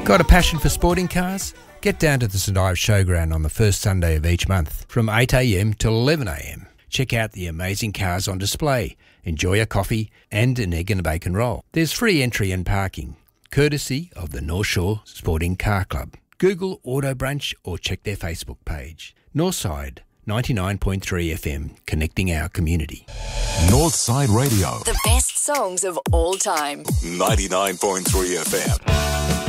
Got a passion for sporting cars? Get down to the St Ives Showground on the first Sunday of each month from 8am till 11am. Check out the amazing cars on display, enjoy a coffee and an egg and bacon roll. There's free entry and parking, courtesy of the North Shore Sporting Car Club. Google Auto Brunch or check their Facebook page. Northside 99.3 FM, connecting our community. Northside Radio. The best songs of all time. 99.3 FM.